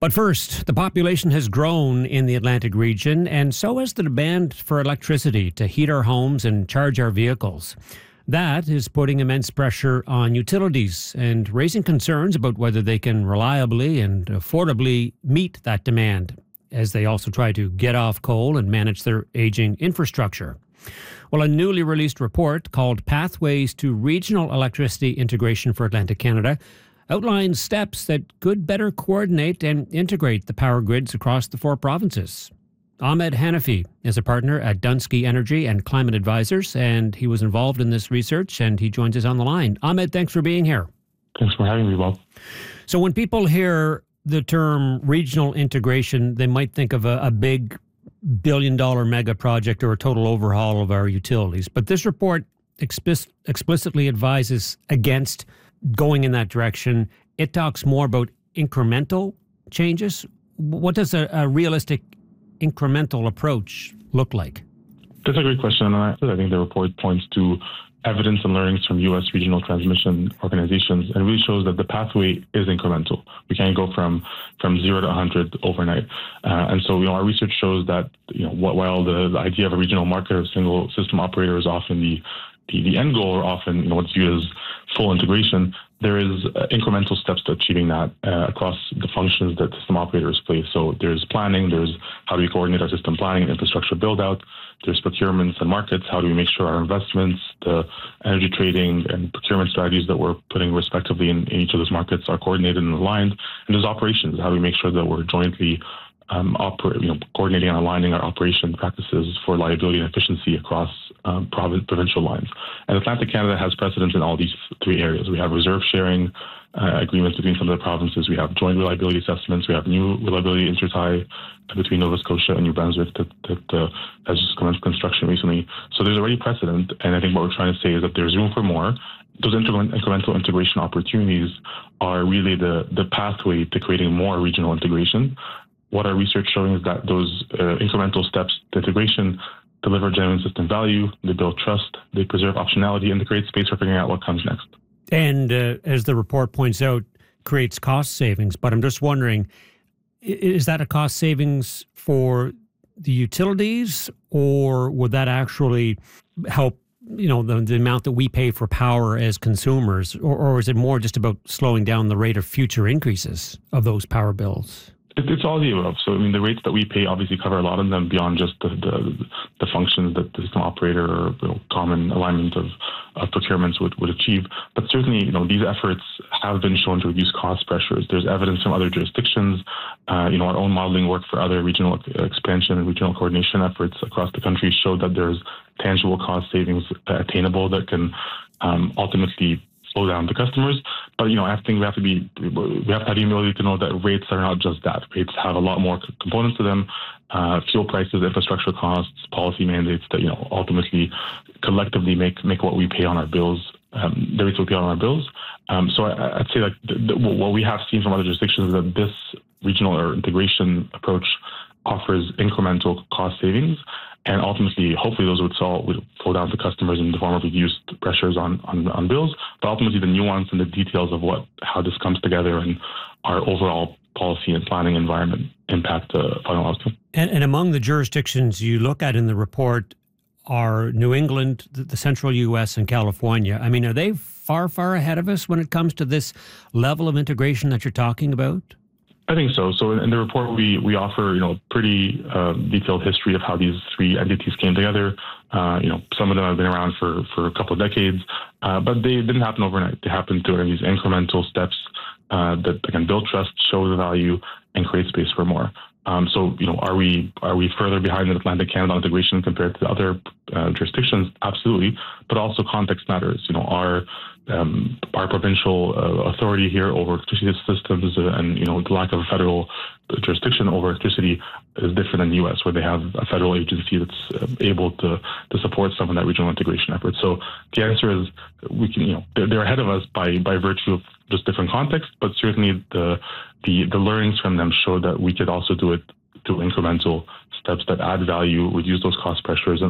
But first, the population has grown in the Atlantic region, and so has the demand for electricity to heat our homes and charge our vehicles. That is putting immense pressure on utilities and raising concerns about whether they can reliably and affordably meet that demand, as they also try to get off coal and manage their aging infrastructure. Well, a newly released report called Pathways to Regional Electricity Integration for Atlantic Canada outlines steps that could better coordinate and integrate the power grids across the 4 provinces. Ahmed Hanafi is a partner at Dunsky Energy and Climate Advisors, and he was involved in this research, and he joins us on the line. Ahmed, thanks for being here. Thanks for having me, Bob. So when people hear the term regional integration, they might think of a big billion-dollar mega project or a total overhaul of our utilities. But this report explicitly advises against going in that direction. It talks more about incremental changes. What does a realistic incremental approach look like? That's a great question. And I think the report points to evidence and learnings from U.S. regional transmission organizations and really shows that the pathway is incremental. We can't go from 0 to 100 overnight. And so, our research shows that, while the idea of a regional market or single system operator is often the end goal, or often, what's viewed as full integration, there is incremental steps to achieving that across the functions that system operators play. So there's planning, there's how do we coordinate our system planning and infrastructure build out, there's procurements and markets, how do we make sure our investments, the energy trading and procurement strategies that we're putting respectively in each of those markets are coordinated and aligned, and there's operations, how do we make sure that we're jointly coordinating and aligning our operation practices for reliability and efficiency across provincial lines. And Atlantic Canada has precedence in all these 3 areas. We have reserve sharing agreements between some of the provinces. We have joint reliability assessments. We have new reliability intertie between Nova Scotia and New Brunswick that has just commenced construction recently. So there's already precedent. And I think what we're trying to say is that there's room for more. Those incremental integration opportunities are really the pathway to creating more regional integration. What our research showing is that those incremental steps to integration deliver genuine system value, they build trust, they preserve optionality, and they create space for figuring out what comes next. And as the report points out, creates cost savings. But I'm just wondering, is that a cost savings for the utilities, or would that actually help, the amount that we pay for power as consumers? Or is it more just about slowing down the rate of future increases of those power bills? It's all the above. So, the rates that we pay obviously cover a lot of them beyond just the functions that the system operator or common alignment of procurements would achieve. But certainly, these efforts have been shown to reduce cost pressures. There's evidence from other jurisdictions. Our own modeling work for other regional expansion and regional coordination efforts across the country show that there's tangible cost savings attainable that can ultimately slow down the customers. But, I think we have to have the humility to know that rates are not just that. Rates have a lot more components to them, fuel prices, infrastructure costs, policy mandates that, ultimately collectively make what we pay on our bills, the rates we pay on our bills. So I'd say what we have seen from other jurisdictions is that this regional or integration approach offers incremental cost savings. And ultimately, hopefully, those would flow down to customers in the form of reduced pressures on bills. But ultimately, the nuance and the details of how this comes together and our overall policy and planning environment impact the final outcome. And among the jurisdictions you look at in the report are New England, the central U.S., and California. Are they far, far ahead of us when it comes to this level of integration that you're talking about? I think so. So in the report, we offer, pretty detailed history of how these 3 entities came together. Some of them have been around for a couple of decades, but they didn't happen overnight. They happened through these incremental steps that can build trust, show the value, and create space for more. So, are we further behind in Atlantic Canada integration compared to other jurisdictions? Absolutely. But also context matters. Our provincial authority here over electricity systems and, the lack of a federal jurisdiction over electricity is different in the U.S., where they have a federal agency that's able to support some of that regional integration effort. So the answer is we can, they're ahead of us by virtue of just different contexts, but certainly the learnings from them show that we could also do it through incremental steps that add value, reduce those cost pressures,